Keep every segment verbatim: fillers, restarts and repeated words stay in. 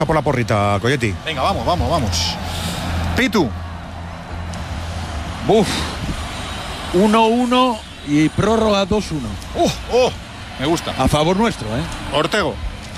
Por la porrita, Colletti. Venga, vamos, vamos, vamos. Pitu. Uf. uno uno y prórroga dos uno. Uh, oh, me gusta. A favor nuestro, ¿eh? Ortego.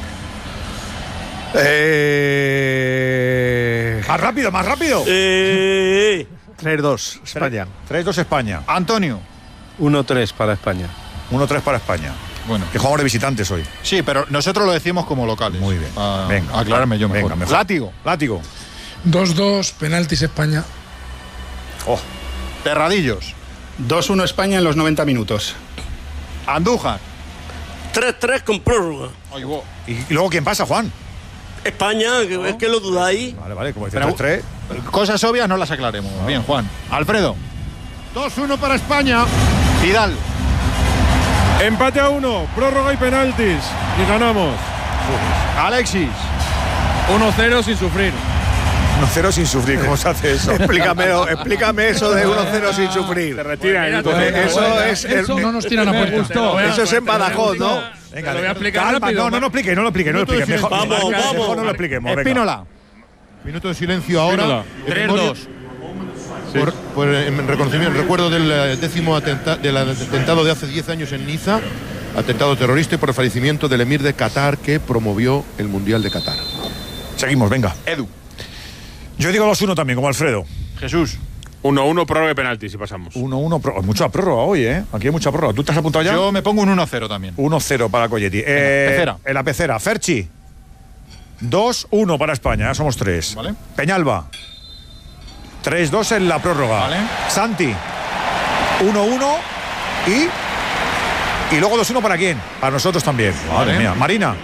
Eh... Más rápido, más rápido. Eh... tres dos, España. tres dos España. Antonio. uno tres para España. uno tres para España. Bueno. Que jugamos de visitantes hoy. Sí, pero nosotros lo decimos como locales. Muy bien. Ah, venga. Aclararme yo mejor. Venga, mejor. Látigo. Látigo. dos dos, penaltis España. Oh. Terradillos. dos uno España en los noventa minutos. Andújar. tres tres con prórroga. Oye, wow. ¿Y luego quién pasa, Juan? España, que es que lo dudáis. Vale, vale, como dice Pero- tres tres. Cosas obvias no las aclaremos. Bien, Juan. Alfredo. dos uno para España. Vidal. Empate a uno, prórroga y penaltis. Y ganamos. Alexis. uno cero sin sufrir. uno cero sin sufrir. ¿Cómo se hace eso? explícame, explícame eso de uno cero sin sufrir. Se retira. Bueno, entonces. bueno, Eso bueno, es. eso el- no nos tiran a puerta. gustó. Eso es en Badajoz, ¿no? Venga, Te lo voy a explicar calma, rápido. No, no, no explique, no lo explique, no lo explique. Mejor, Vamos, mejor vamos. no lo expliquemos. venga. Espínola. Minuto de silencio ahora. tres dos. Por, por, en reconocimiento, en recuerdo del eh, décimo atenta, del atentado de hace diez años en Niza, atentado terrorista y por el fallecimiento del emir de Qatar que promovió el Mundial de Qatar. Seguimos, venga. Edu. Yo digo dos uno también, como Alfredo. Jesús. uno uno, prórroga y penaltis y pasamos. uno uno. Mucha prórroga hoy, ¿eh? Aquí hay mucha prórroga. ¿Tú te has apuntado ya? Yo me pongo un uno cero también. uno cero para Colletti. Eh, Pecera. En la pecera. Ferchi. dos uno para España, ya somos tres. Vale. Peñalba. tres dos en la prórroga. Vale. Santi. uno uno y. Y luego dos uno para quién? Para nosotros también. Madre Vale. mía. Marina.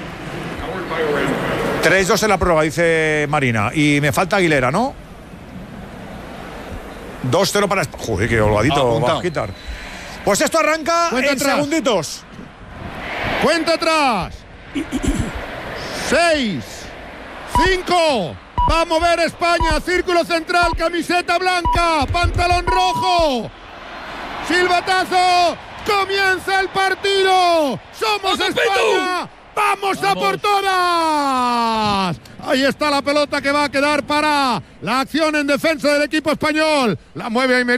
tres dos en la prórroga, dice Marina. Y me falta Aguilera, ¿no? dos cero para España. Joder, qué holgadito Apuntado. va a quitar. Pues esto arranca Cuenta en atrás. segunditos. Cuenta atrás. seis. cinco. Va a mover España. Círculo central. Camiseta blanca. Pantalón rojo. Silbatazo. Comienza el partido. Somos España. ¡Vamos a por todas! Ahí está la pelota que va a quedar para la acción en defensa del equipo español. La mueve Aymerich.